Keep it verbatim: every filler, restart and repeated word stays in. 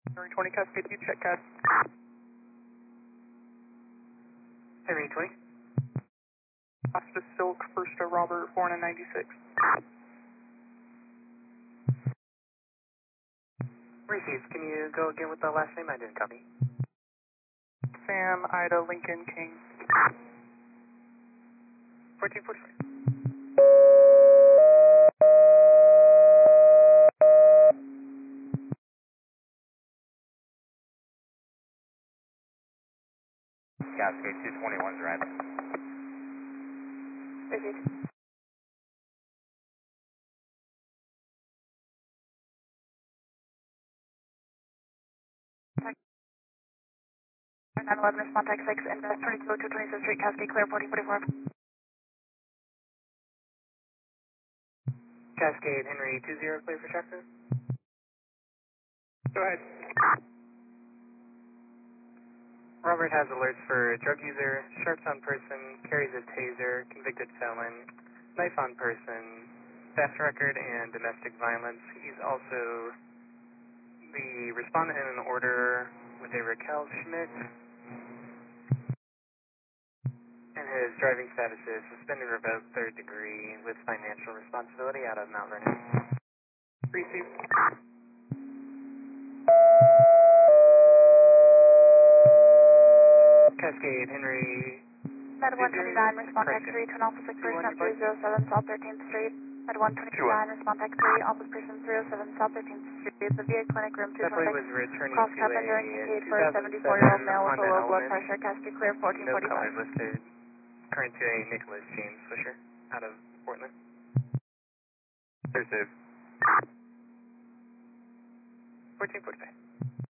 Henry twenty Cascade, you check Cas. Henry twenty. Hospice Silk, first to Robert, four and ninety-six. Received. Can you go again with the last name? I didn't copy. Sam, Ida, Lincoln, King. fourteen forty-five. Cascade two twenty-one's arriving. Received. nine eleven, respond tech six, invest twenty-two oh two twenty-fifth Street, Cascade, clear, fourteen forty-four. Cascade Henry two zero, clear for traffic. Go ahead. Robert has alerts for drug user, sharps on person, carries a taser, convicted felon, knife on person, theft record, and domestic violence. He's also the respondent in an order with a Raquel Schmidt, and his driving status is suspended revoked third degree with financial responsibility out of Mount Vernon. Receive. Cascade Henry. Med one twenty-nine, respond tech three, turn office six person at three oh seven South thirteenth Street. Med one twenty-nine, respond tech three, office person three oh seven South thirteenth Street. The V A clinic room two Definitely twenty-six. was returning Cross to cabin during a engaged two for a thousand seventy-four year old seven male with a Honda low blood Element. pressure. Cascade clear, fourteen No forty-five. colors listed. Current to a Nicholas James Swisher out of Portland. Received. fourteen forty-five.